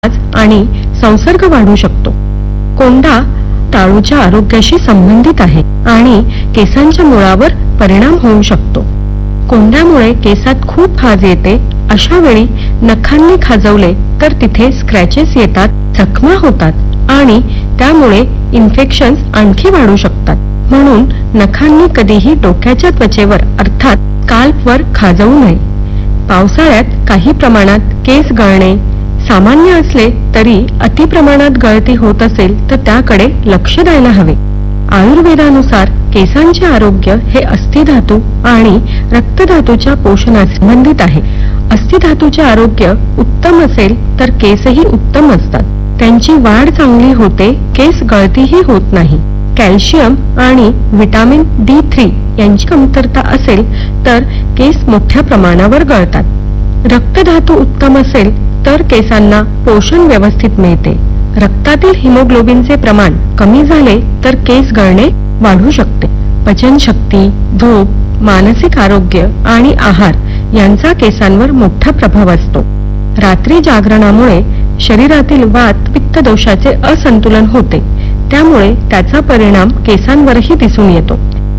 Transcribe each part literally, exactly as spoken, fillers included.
आणि संसर्ग वाढू शकतो। कोंडा टाळूच्या आरोग्याशी संबंधित आहे आणि केसांच्या मुळावर परिणाम होऊ शकतो। कोंड्यामुळे केसात खूप खाज येते। अशा वेळी नखांनी खाजवले तर तिथे स्क्रॅचेस येतात, जखमा होतात आणि त्यामुळे इन्फेक्शन्स आणखी वाढू शकतात। म्हणून नखांनी कधीही डोक्याच्या त्वचेवर अर्थात स्काल्पवर खाजवू नये। पावसाळ्यात काही प्रमाणात केस गळणे सामान्य असले तरी अति प्रमाणात गळती होत असेल तर त्याकडे लक्ष द्यायला हवे। आयुर्वेदानुसार केसांचे आरोग्य हे अस्थिधातू आणि रक्तधातूच्या पोषणाशी संबंधित आहे। अस्थिधातूचे आरोग्य उत्तम असेल तर केसही उत्तम असतात, त्यांची वाढ चांगली होते, केस गळतीही होत नाही। कॅल्शियम आणि व्हिटॅमिन डी थ्री यांची कमतरता असेल तर केस मोठ्या प्रमाणावर गळतात। रक्तधातू उत्तम असेल तर केसांना पोषण व्यवस्थित मिळते। रक्तातील हिमोग्लोबिनचे प्रमाण कमी झाले तर केस गळणे वाढू शकते। पचनशक्ती, झोप, मानसिक आरोग्य आणि आहार यांचा केसांवर मोठा प्रभाव असतो। रात्री जागरणामुळे शरीरातील वात पित्त दोषाचे असंतुलन होते, त्यामुळे त्याचा परिणाम केसांवरही दिसून येतो।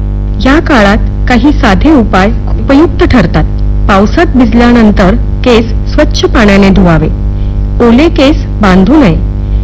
या काळात काही साधे उपाय उपयुक्त ठरतात। पावसात भिजल्यानंतर केस स्वच्छ पाण्याने धुवावे। ओले केस बांधू नये।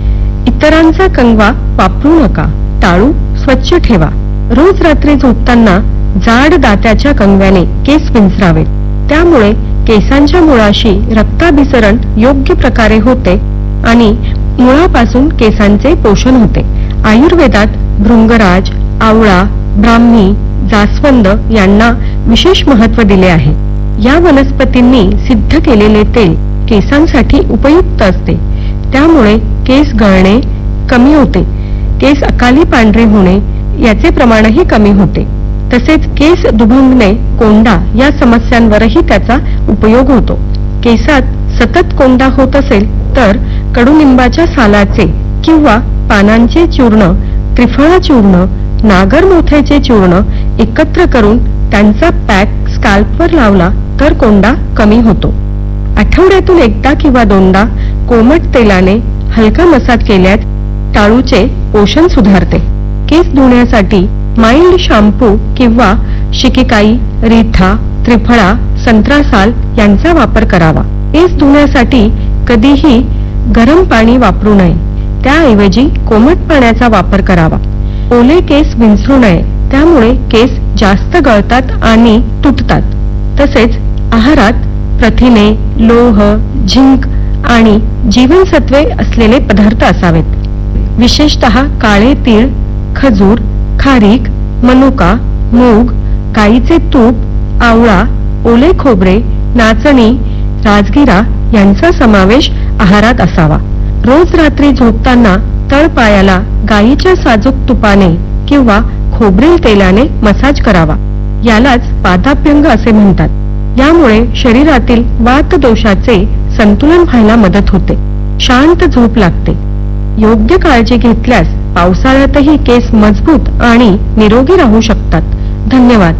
इतरांचा कंगवा वापरू नका, टाळू स्वच्छ ठेवा। रोज रात्री झोपताना जाड दात्याच्या कंगव्याने केस विंचरावेत, त्यामुळे केसांच्या मुळाशी रक्ताभिसरण योग्य प्रकारे होते आणि मुळापासून केसांचे पोषण होते। आयुर्वेदात भृंगराज, आवळा, ब्राह्मी, जास्वंद यांना विशेष महत्त्व दिले आहे। या वनस्पतींनी सिद्ध केलेले तेल केसांसाठी उपयुक्त असते, त्यामुळे केस गळणे कमी होते, केस अकाली पांढरे होणे याचे प्रमाणही कमी होते। तसेच केस दुभंगणे, कोंडा या समस्यांवरही त्याचा उपयोग होतो। केसात सतत कोंडा होत असेल तर कडुनिंबाच्या सालाचे किंवा पानांचे चूर्ण, त्रिफळा चूर्ण, नागरमोथ्याचे चूर्ण एकत्र करून त्यांचा पॅक स्काल्पवर लावला तर कोंडा कमी होतो। आठवड्यातून एकदा किंवा दोनदा कोमट तेलाने हलका मसाज केल्यास टाळूचे पोषण सुधारते। केस धुण्यासाठी माइल्ड शॅम्पू किंवा शिकेकाई, रीठा, त्रिफळा, संत्रासाल यांचा वापर करावा। केस धुण्यासाठी कधीही गरम पाणी वापरू नये, त्याऐवजी कोमट पाण्याचा वापर करावा। ओले केस विंचरू नये, त्यामुळे केस जास्त गळतात आणि तुटतात। तसेच आहारात प्रथिने, लोह, झिंक आणि जीवनसत्वे असलेले पदार्थ असावेत। विशेषतः काळे तीळ, खजूर, खारीक, मनुका, मूग, गाईचे तूप, आवळा, ओले खोबरे, नाचणी, राजगिरा यांचा समावेश आहारात असावा। रोज रात्री झोपताना तळपायाला गाईच्या साजूक तुपाने किंवा खोबरेल तेलाने मसाज करावा, यालाच पादाभ्यंग असे म्हणतात। यामुळे शरीरातील वात दोषाचे संतुलन व्हायला मदत होते, शांत झोप लागते। योग्य काळजी घेतल्यास पावसाळ्यातही केस मजबूत आणि निरोगी राहू शकतात। धन्यवाद।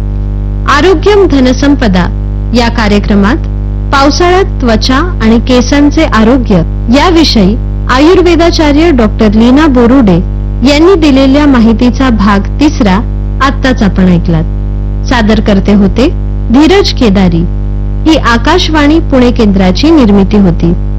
आरोग्यम धनसंपदा या कार्यक्रमात पावसाळ्यात त्वचा आणि केसांचे आरोग्य याविषयी आयुर्वेदाचार्य डॉक्टर लीना बोरुडे यांनी दिलेल्या माहितीचा भाग तिसरा आत्ताच आपण ऐकलात। सादर करते होते धीरज केदारी। ही आकाशवाणी पुणे केंद्राची निर्मिती होती।